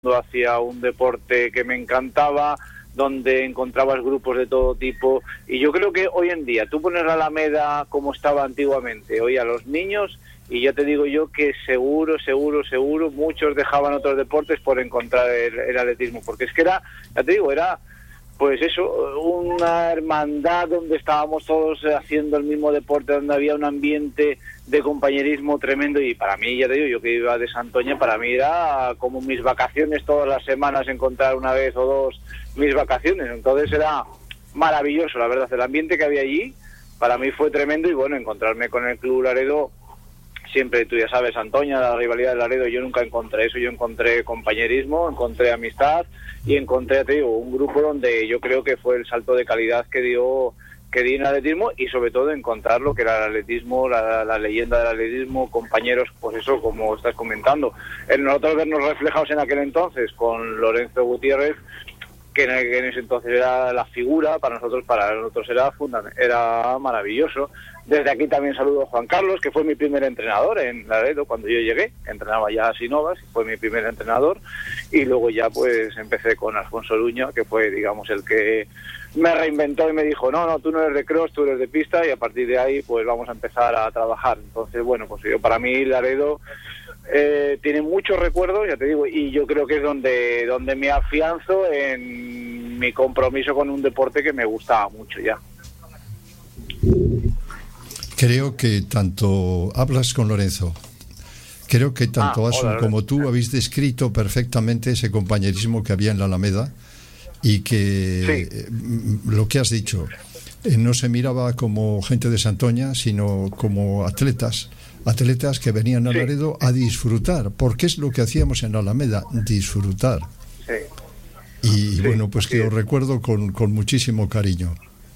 hacia un deporte que me encantaba, donde encontrabas grupos de todo tipo, y yo creo que hoy en día tú pones la Alameda como estaba antiguamente, hoy a los niños, y ya te digo yo que seguro, muchos dejaban otros deportes por encontrar el atletismo, porque es que era, ya te digo, era pues eso, una hermandad donde estábamos todos haciendo el mismo deporte, donde había un ambiente de compañerismo tremendo, y para mí, ya te digo, yo que iba de Santoña, para mí era como mis vacaciones todas las semanas, encontrar una vez o dos mis vacaciones, entonces era maravilloso, la verdad, el ambiente que había allí, para mí fue tremendo, y bueno, encontrarme con el Club Laredo, siempre, tú ya sabes, Santoña, la rivalidad de Laredo, yo nunca encontré eso, yo encontré compañerismo, encontré amistad, y encontré, te digo, un grupo donde yo creo que fue el salto de calidad que di en atletismo, y sobre todo encontrar lo que era el atletismo, la leyenda del atletismo, compañeros, pues eso, como estás comentando, en nosotros vernos reflejados en aquel entonces con Lorenzo Gutiérrez, que en ese entonces era la figura, para nosotros era maravilloso. Desde aquí también saludo a Juan Carlos, que fue mi primer entrenador en Laredo cuando yo llegué, entrenaba ya a Sinovas, fue mi primer entrenador, y luego ya pues empecé con Alfonso Luña, que fue, digamos, el que me reinventó y me dijo, no, tú no eres de cross, tú eres de pista, y a partir de ahí pues vamos a empezar a trabajar. Entonces, bueno, pues para mí Laredo tiene muchos recuerdos, ya te digo, y yo creo que es donde me afianzo en mi compromiso con un deporte que me gustaba mucho ya. Creo que tanto hablas con Lorenzo, creo que tanto Asun como tú habéis descrito perfectamente ese compañerismo que había en la Alameda, y que lo que has dicho, no se miraba como gente de Santoña, sino como atletas que venían a Laredo a disfrutar, porque es lo que hacíamos en la Alameda, disfrutar. Y bueno, pues que os recuerdo con muchísimo cariño.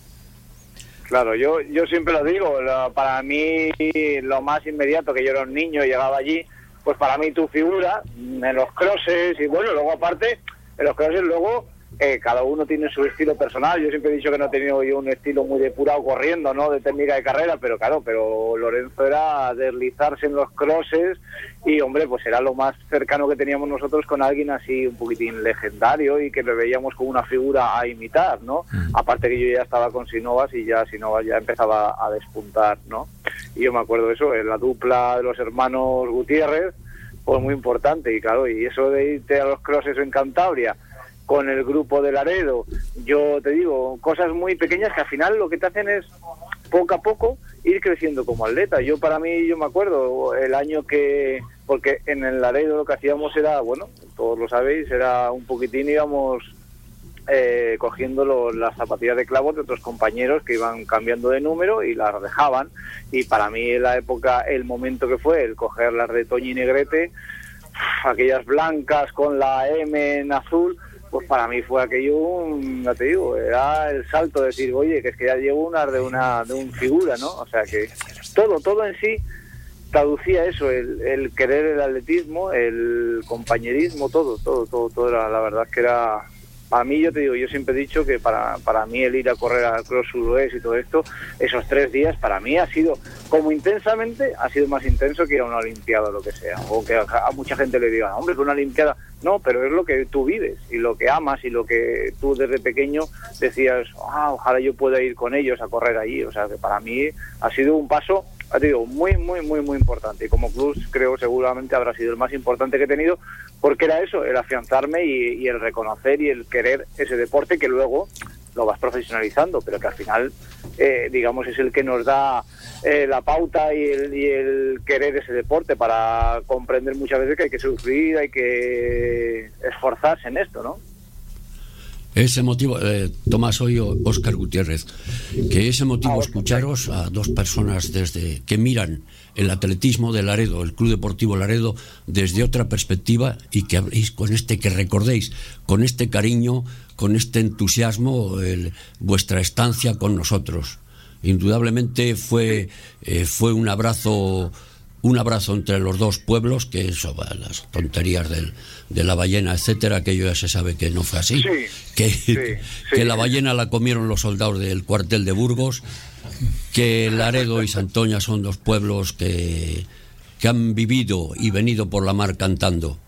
Claro, yo siempre lo digo, para mí lo más inmediato, que yo era un niño y llegaba allí, pues para mí tu figura en los crosses, y bueno, luego aparte, en los crosses luego cada uno tiene su estilo personal. Yo siempre he dicho que no he tenido yo un estilo muy depurado corriendo, ¿no?, de técnica de carrera, pero claro, Lorenzo era deslizarse en los crosses, y hombre, pues era lo más cercano que teníamos nosotros con alguien así un poquitín legendario, y que le veíamos como una figura a imitar, ¿no? Aparte que yo ya estaba con Sinovas, y ya Sinovas ya empezaba a despuntar, ¿no? Y yo me acuerdo de eso, en la dupla de los hermanos Gutiérrez, pues muy importante, y claro, y eso de irte a los crosses en Cantabria con el grupo de Laredo, yo te digo, cosas muy pequeñas que al final lo que te hacen es poco a poco ir creciendo como atleta. Yo me acuerdo el año porque en el Laredo lo que hacíamos era, bueno, todos lo sabéis, era un poquitín, íbamos cogiendo las zapatillas de clavos de otros compañeros que iban cambiando de número y las dejaban, y para mí en la época, el momento que fue el coger las de Toñi y Negrete, aquellas blancas con la M en azul, pues para mí fue aquello, ya te digo, era el salto de decir, oye, que es que ya llevo de un figura, ¿no? O sea que todo en sí traducía eso, el querer el atletismo, el compañerismo, todo era, la verdad que era, para mí, yo te digo, yo siempre he dicho que para mí el ir a correr al Cross Suroeste y todo esto, esos 3 días para mí ha sido, como intensamente, ha sido más intenso que ir a una olimpiada o lo que sea, o que a mucha gente le diga, hombre, que una olimpiada, no, pero es lo que tú vives y lo que amas y lo que tú desde pequeño decías, ojalá yo pueda ir con ellos a correr allí. O sea que para mí ha sido un paso, te digo, muy importante, y como club creo seguramente habrá sido el más importante que he tenido, porque era eso, el afianzarme y el reconocer y el querer ese deporte, que luego lo vas profesionalizando, pero que al final digamos es el que nos da la pauta y el querer ese deporte, para comprender muchas veces que hay que sufrir, hay que esforzarse en esto, ¿no? Ese motivo, Tomás, soy Óscar Gutiérrez, que ese motivo escucharos a dos personas desde que miran el atletismo de Laredo, el Club Deportivo Laredo, desde otra perspectiva, y que habléis que recordéis con este cariño, con este entusiasmo, vuestra estancia con nosotros. Indudablemente fue un abrazo entre los dos pueblos, que eso, las tonterías de la ballena, etcétera, aquello ya se sabe que no fue así, que la ballena la comieron los soldados del cuartel de Burgos, que Laredo y Santoña son dos pueblos que han vivido y venido por la mar cantando.